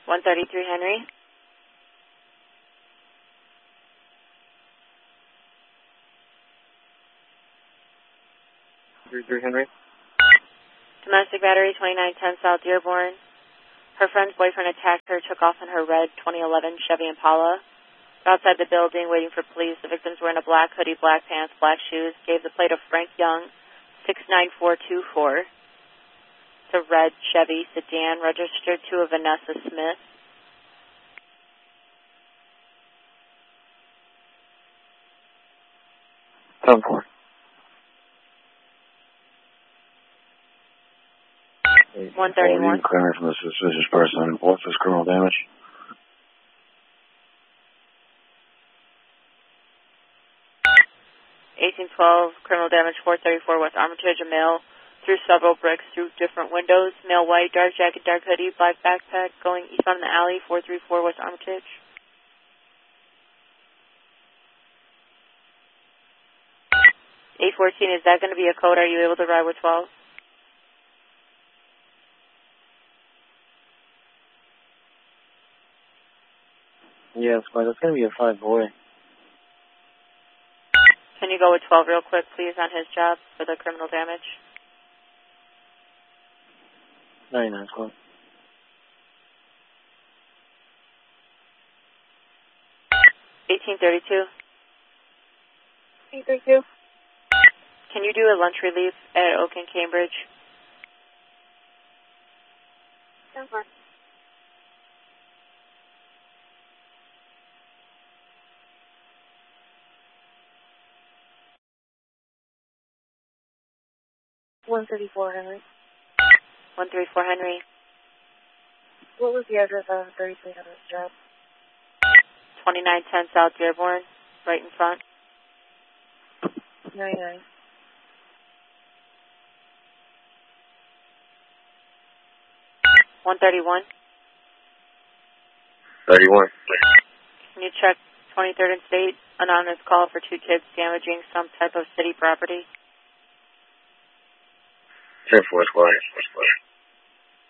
133 Henry. 33 Henry. Domestic battery, 2910 South Dearborn. Her friend's boyfriend attacked her, took off in her red 2011 Chevy Impala. Outside the building, waiting for police. The victims were in a black hoodie, black pants, black shoes. Gave the plate of Frank Young, 69424. It's a red Chevy sedan, registered to a Vanessa Smith. Ten four. 131. Clearance from the suspicious person. What's this criminal damage? Criminal damage, 434 West Armitage. A male threw several bricks through different windows. Male white, dark jacket, dark hoodie, black backpack, going eastbound in the alley, 434 West Armitage. A14, is that going to be a code? Are you able to ride with 12? Yes, but it's going to be a 5-boy. Can you go with 12 real quick, please, on his job for the criminal damage? 99 Club. 1832. 1832. Can you do a lunch relief at Oak and Cambridge? 10-4. Henry. 134 Henry. What was the address of 3300 job? 2910 South Dearborn, right in front. 99. 131. 31. Can you check 23rd and State, anonymous call for 2 kids damaging some type of city property? 10-4 squad.